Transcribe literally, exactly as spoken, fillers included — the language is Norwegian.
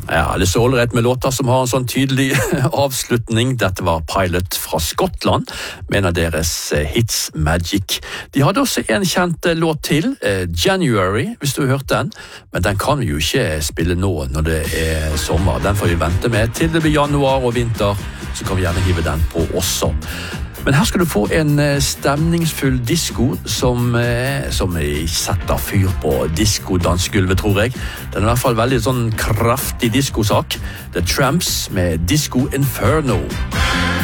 Ja, det er så ålreit med låter som har en sånn tydelig avslutning. Dette var Pilot fra Skottland, med en av deres hits Magic. De hadde også en kjent låt til, January, hvis du har hørt den, men den kan vi jo ikke spille nå når det er sommer. Den får vi vente med til det blir januar og vinter, så kan vi gjerne hive den på også. Men her skal du få en stemningsfull disco som, som setter fyr på disco-dansgulvet, tror jeg. Den er i hvert fall veldig sånn kraftig discosak. The Tramps med Disco Inferno.